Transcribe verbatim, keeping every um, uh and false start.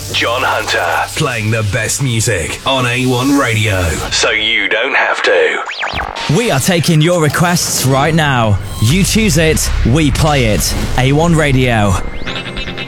John Hunter, playing the best music on A one Radio, so you don't have to. We are taking your requests right now. You choose it, we play it. A one Radio.